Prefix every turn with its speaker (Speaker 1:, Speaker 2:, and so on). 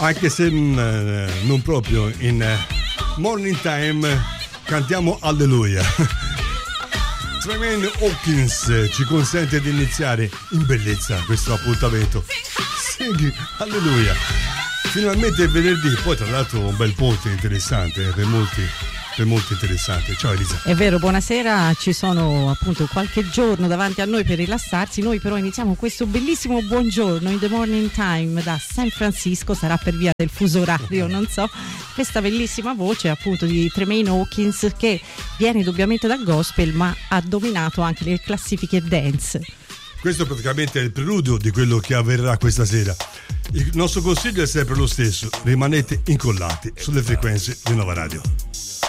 Speaker 1: anche se non proprio in morning time, cantiamo Alleluia. Tremaine Hawkins ci consente di iniziare in bellezza questo appuntamento. Singhi Alleluia. Finalmente è venerdì, poi tra l'altro un bel ponte interessante per molti interessante. Ciao Elisa.
Speaker 2: È vero, buonasera, ci sono appunto qualche giorno davanti a noi per rilassarsi, noi però iniziamo questo bellissimo buongiorno in the morning time da San Francisco, sarà per via del fuso orario, non so, questa bellissima voce appunto di Tremaine Hawkins che viene indubbiamente dal gospel ma ha dominato anche le classifiche dance.
Speaker 1: Questo praticamente è il preludio di quello che avverrà questa sera. Il nostro consiglio è sempre lo stesso, rimanete incollati sulle frequenze di Nova Radio.